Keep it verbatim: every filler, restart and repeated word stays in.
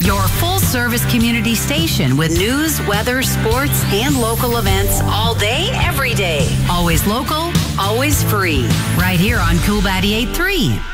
your full-service community station with news, weather, sports, and local events all day, every day. Always local, always free. Right here on Cool ninety-eight point three.